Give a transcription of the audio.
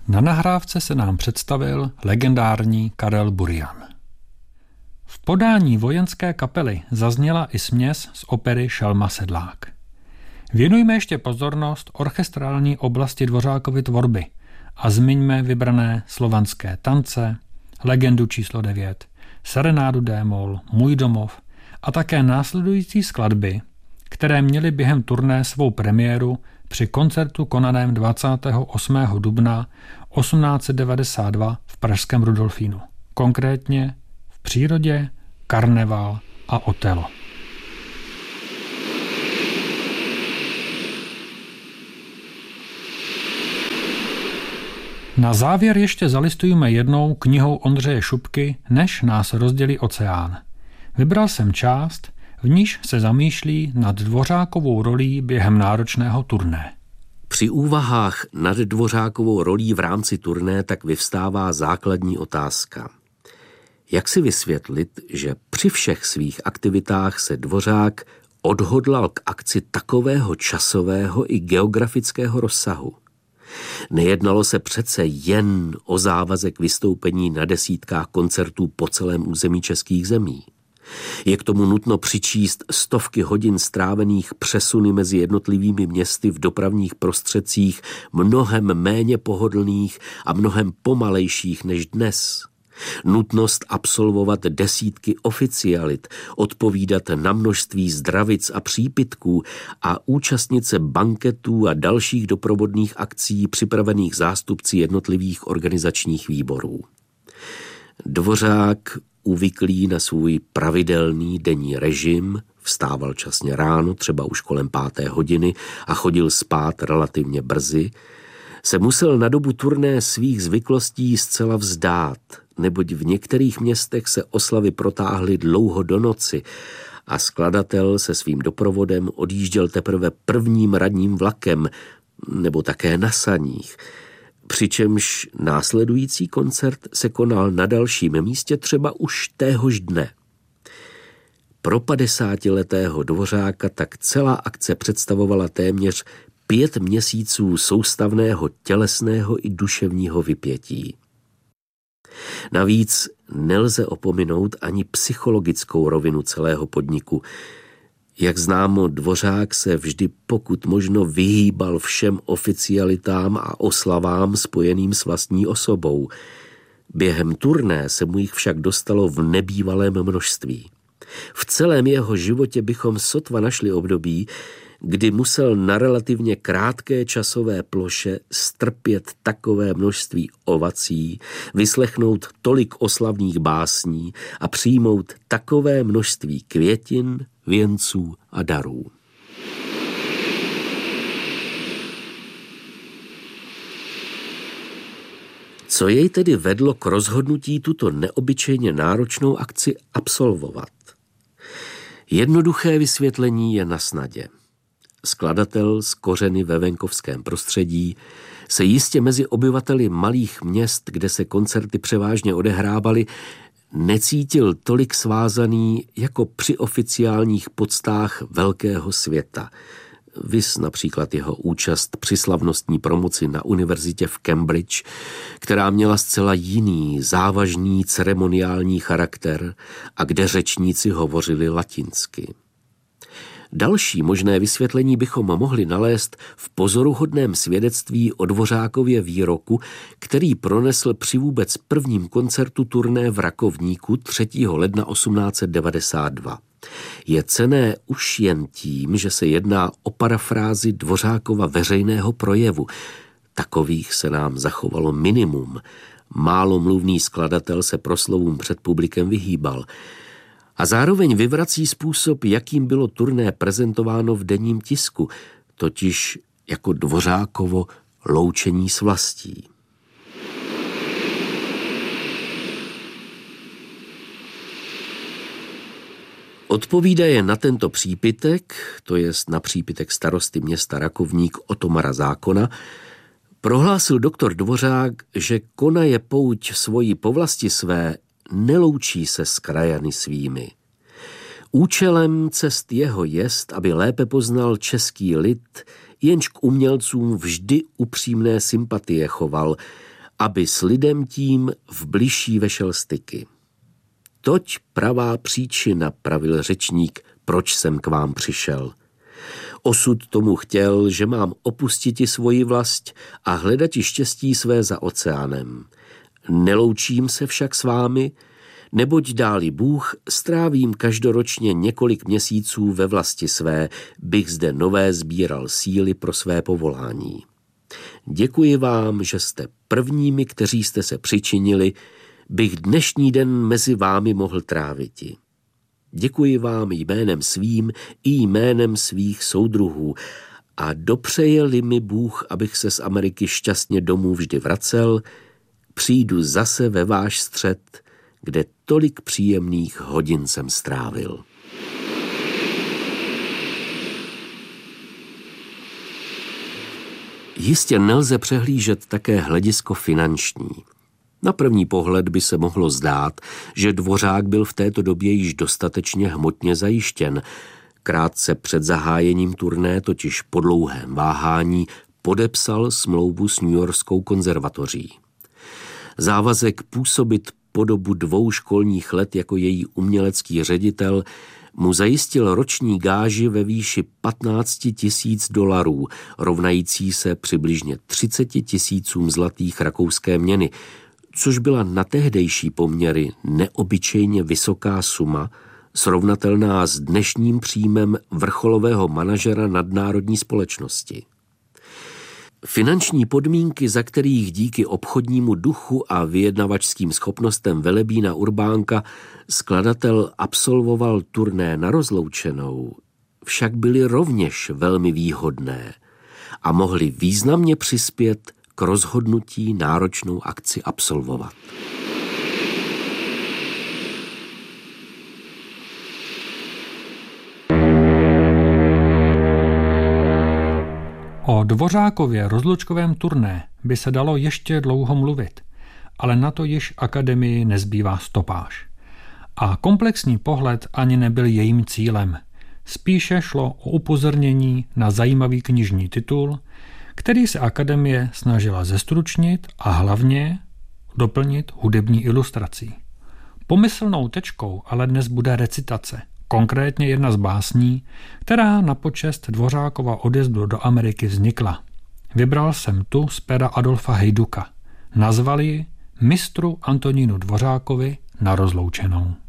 Na nahrávce se nám představil legendární Karel Burian. V podání vojenské kapely zazněla i směs z opery Šelma Sedlák. Věnujme ještě pozornost orchestrální oblasti Dvořákovy tvorby a zmiňme vybrané slovanské tance, legendu číslo 9, serenádu D-moll, Můj domov a také následující skladby, které měly během turné svou premiéru při koncertu konaném 28. dubna 1892 v pražském Rudolfínu. Konkrétně v Přírodě, Karneval a Otelo. Na závěr ještě zalistujeme jednou knihou Ondřeje Šupky, než nás rozdělí oceán. Vybral jsem část, v níž se zamýšlí nad Dvořákovou rolí během náročného turné. Při úvahách nad Dvořákovou rolí v rámci turné tak vyvstává základní otázka. Jak si vysvětlit, že při všech svých aktivitách se Dvořák odhodlal k akci takového časového i geografického rozsahu? Nejednalo se přece jen o závazek vystoupení na desítkách koncertů po celém území českých zemí. Je k tomu nutno přičíst stovky hodin strávených přesuny mezi jednotlivými městy v dopravních prostředcích, mnohem méně pohodlných a mnohem pomalejších než dnes. Nutnost absolvovat desítky oficialit, odpovídat na množství zdravic a přípitků a účastnit se banketů a dalších doprovodných akcí připravených zástupci jednotlivých organizačních výborů. Dvořák, uvyklý na svůj pravidelný denní režim, vstával časně ráno, třeba už kolem 5. hodiny a chodil spát relativně brzy, se musel na dobu turné svých zvyklostí zcela vzdát, neboť v některých městech se oslavy protáhly dlouho do noci a skladatel se svým doprovodem odjížděl teprve prvním ranním vlakem nebo také na saních, přičemž následující koncert se konal na dalším místě třeba už téhož dne. Pro 50letého Dvořáka tak celá akce představovala téměř 5 měsíců soustavného tělesného i duševního vypětí. Navíc nelze opominout ani psychologickou rovinu celého podniku. Jak známo, Dvořák se vždy pokud možno vyhýbal všem oficialitám a oslavám spojeným s vlastní osobou. Během turné se mu jich však dostalo v nebývalém množství. V celém jeho životě bychom sotva našli období, kdy musel na relativně krátké časové ploše strpět takové množství ovací, vyslechnout tolik oslavných básní a přijmout takové množství květin, věnců a darů. Co jej tedy vedlo k rozhodnutí tuto neobyčejně náročnou akci absolvovat? Jednoduché vysvětlení je na snadě. Skladatel z kořeny ve venkovském prostředí se jistě mezi obyvateli malých měst, kde se koncerty převážně odehrávaly, necítil tolik svázaný jako při oficiálních poctách velkého světa. Viz například jeho účast při slavnostní promoci na univerzitě v Cambridge, která měla zcela jiný, závažný ceremoniální charakter a kde řečníci hovořili latinsky. Další možné vysvětlení bychom mohli nalézt v pozoruhodném svědectví o Dvořákově výroku, který pronesl při vůbec prvním koncertu turné v Rakovníku 3. ledna 1892. Je cenné už jen tím, že se jedná o parafrázi Dvořákova veřejného projevu. Takových se nám zachovalo minimum. Málomluvný skladatel se proslovům před publikem vyhýbal. A zároveň vyvrací způsob, jakým bylo turné prezentováno v denním tisku, totiž jako Dvořákovo loučení s vlastí. Odpovídaje na tento přípitek, to jest na přípitek starosty města Rakovník Otomara Zákona, prohlásil doktor Dvořák, že konaje pouť svojí povlasti své, neloučí se s krajany svými. Účelem cest jeho jest, aby lépe poznal český lid, jenž k umělcům vždy upřímné sympatie choval aby s lidem tím v bližší vešel styky. Toť pravá příčina, pravil řečník, proč jsem k vám přišel. Osud tomu chtěl, že mám opustiti svoji vlast a hledati štěstí své za oceánem. Neloučím se však s vámi, neboť dáli Bůh, strávím každoročně několik měsíců ve vlasti své, bych zde nové sbíral síly pro své povolání. Děkuji vám, že jste prvními, kteří jste se přičinili, bych dnešní den mezi vámi mohl tráviti. Děkuji vám jménem svým i jménem svých soudruhů a dopřeje-li mi Bůh, abych se z Ameriky šťastně domů vždy vracel, přijdu zase ve váš střed, kde tolik příjemných hodin jsem strávil. Jistě nelze přehlížet také hledisko finanční. Na první pohled by se mohlo zdát, že Dvořák byl v této době již dostatečně hmotně zajištěn. Krátce před zahájením turné, totiž po dlouhém váhání, podepsal smlouvu s newyorskou konzervatoří. Závazek působit po dobu 2 školních let jako její umělecký ředitel mu zajistil roční gáži ve výši $15,000, rovnající se přibližně 30,000 zlatých rakouské měny, což byla na tehdejší poměry neobyčejně vysoká suma, srovnatelná s dnešním příjmem vrcholového manažera nadnárodní společnosti. Finanční podmínky, za kterých díky obchodnímu duchu a vyjednavačským schopnostem Velebína Urbánka skladatel absolvoval turné na rozloučenou, však byly rovněž velmi výhodné a mohly významně přispět k rozhodnutí náročnou akci absolvovat. O Dvořákově rozlučkovém turné by se dalo ještě dlouho mluvit, ale na to již akademii nezbývá stopáž. A komplexní pohled ani nebyl jejím cílem. Spíše šlo o upozornění na zajímavý knižní titul, který se akademie snažila zestručnit a hlavně doplnit hudební ilustrací. Pomyslnou tečkou ale dnes bude recitace, konkrétně jedna z básní, která na počest Dvořákova odjezdu do Ameriky vznikla. Vybral jsem tu z pera Adolfa Hejduka. Nazvali ji Mistru Antonínu Dvořákovi na rozloučenou.